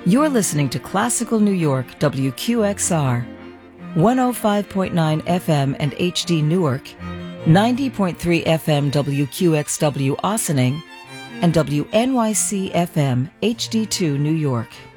You're listening to Classical New York, WQXR, 105.9 FM and HD Newark, 90.3 FM WQXW Ossining, and WNYC FM HD2 New York.